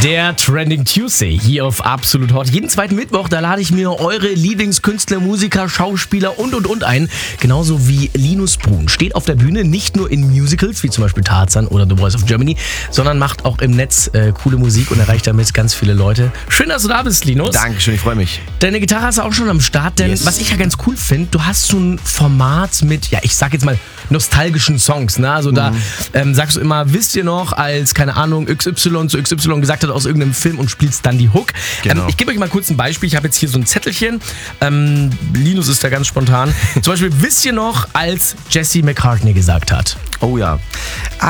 Der Trending Tuesday hier auf Absolut Hot. Jeden zweiten Mittwoch, da lade ich mir eure Lieblingskünstler, Musiker, Schauspieler und ein. Genauso wie Linus Bruhn. Steht auf der Bühne nicht nur in Musicals, wie zum Beispiel Tarzan oder The Voice of Germany, sondern macht auch im Netz coole Musik und erreicht damit ganz viele Leute. Schön, dass du da bist, Linus. Dankeschön, ich freue mich. Deine Gitarre hast du auch schon am Start, denn was ich ja ganz cool finde, du hast so ein Format mit, ja, ich sag jetzt mal, nostalgischen Songs. Ne? Also da sagst du immer, wisst ihr noch, als, keine Ahnung, XY zu XY gesagt hat aus irgendeinem Film und spielst dann die Hook. Genau. Ich gebe euch mal kurz ein Beispiel. Ich habe jetzt hier so ein Zettelchen. Linus ist da ganz spontan. Zum Beispiel, wisst ihr noch, als Jesse McCartney gesagt hat? Oh ja.